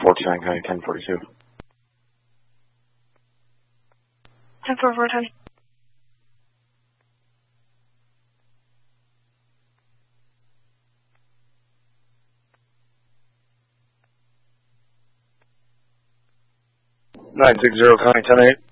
49 County 1042. 1044, 10. Nine 60 County 10-8.